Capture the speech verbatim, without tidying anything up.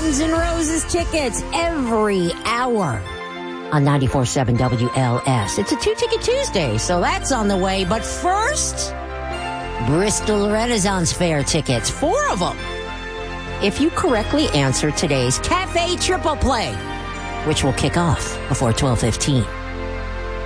Guns N' Roses tickets every hour on ninety-four point seven W L S. It's a two-ticket Tuesday, so that's on the way. But first, Bristol Renaissance Fair tickets, four of them. If you correctly answer today's Cafe Triple Play, which will kick off before twelve fifteen.